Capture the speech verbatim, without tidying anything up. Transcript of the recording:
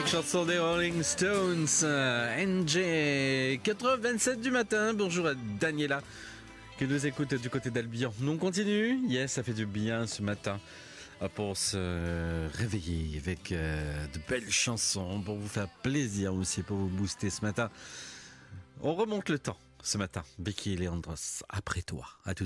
Chanson des Rolling Stones, euh, N J, quatre heures vingt-sept du matin. Bonjour à Daniela qui nous écoute du côté d'Albion. Nous on continue. Yes, ça fait du bien ce matin pour se réveiller avec euh, de belles chansons, pour vous faire plaisir aussi, pour vous booster ce matin. On remonte le temps ce matin. Becky et Leandros, après toi. À tout